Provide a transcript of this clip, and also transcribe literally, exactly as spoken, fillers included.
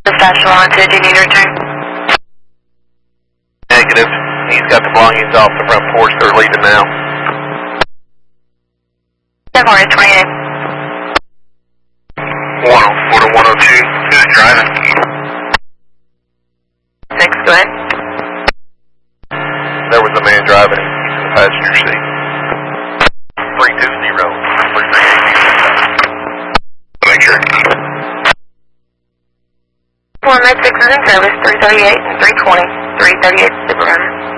Dispatch one two, do you need return? Negative. He's got the belongings off the front porch. They're leaving now. seven four eight twenty-eight. one oh four to one oh two. Who's driving? six, go ahead. There was a man driving. He's in the passenger seat. three two zero. three three eight. Make sure. One nine six is in service, three thirty-eight and three twenty. three thirty-eight, supervisor.